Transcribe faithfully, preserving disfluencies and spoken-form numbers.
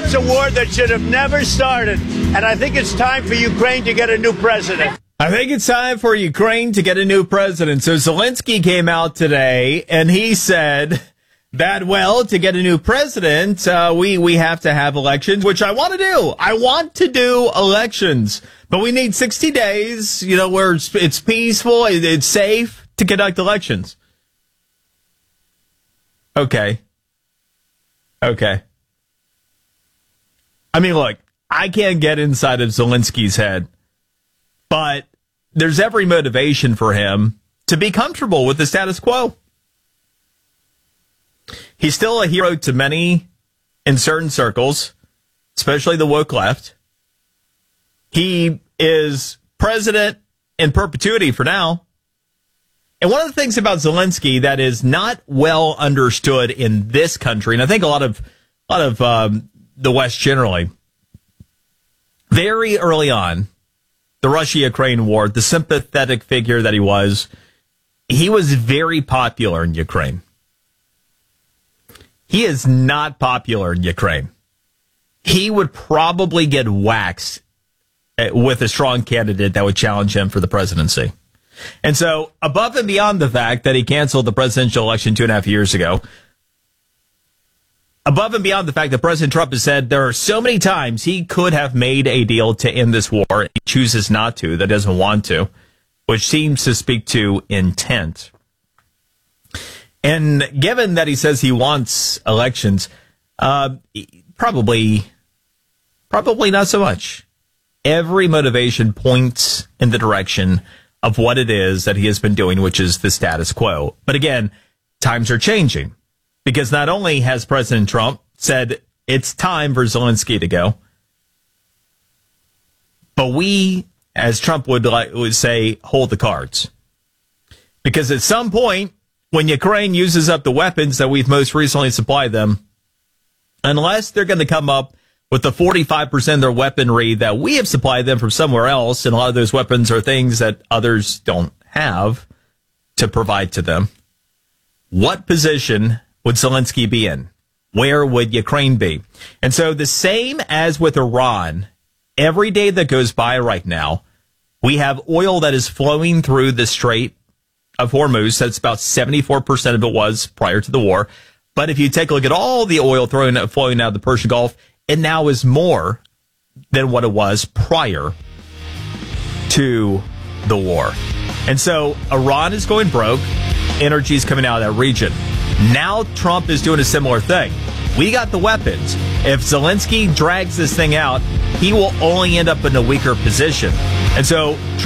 It's a war that should have never started. And I think it's time for Ukraine to get a new president. I think it's time for Ukraine to get a new president. So Zelensky came out today and he said that, well, to get a new president, uh, we, we have to have elections, which I want to do. I want to do elections, but we need sixty days, you know, where it's, it's peaceful, it's safe to conduct elections. Okay. Okay. I mean, look, I can't get inside of Zelensky's head, but there's every motivation for him to be comfortable with the status quo. He's still a hero to many in certain circles, especially the woke left. He is president in perpetuity for now. And one of the things about Zelensky that is not well understood in this country, and I think a lot of, a lot of um, the West generally, very early on, the Russia-Ukraine war, the sympathetic figure that he was, he was very popular in Ukraine. He is not popular in Ukraine. He would probably get waxed with a strong candidate that would challenge him for the presidency. And so, above and beyond the fact that he canceled the presidential election two and a half years ago, above and beyond the fact that President Trump has said there are so many times he could have made a deal to end this war, he chooses not to, that doesn't want to, which seems to speak to intent. And given that he says he wants elections, uh, probably, probably not so much. Every motivation points in the direction of what it is that he has been doing, which is the status quo. But again, times are changing because not only has President Trump said it's time for Zelensky to go, but we, as Trump would like, would say, hold the cards. Because at some point, when Ukraine uses up the weapons that we've most recently supplied them, unless they're going to come up with the forty-five percent of their weaponry that we have supplied them from somewhere else, and a lot of those weapons are things that others don't have to provide to them, what position would Zelensky be in? Where would Ukraine be? And so the same as with Iran, every day that goes by right now, we have oil that is flowing through the Strait of Hormuz. That's about seventy-four percent of it was prior to the war. But if you take a look at all the oil throwing, flowing out of the Persian Gulf, it now is more than what it was prior to the war. And so Iran is going broke. Energy is coming out of that region. Now Trump is doing a similar thing. We got the weapons. If Zelensky drags this thing out, he will only end up in a weaker position. And so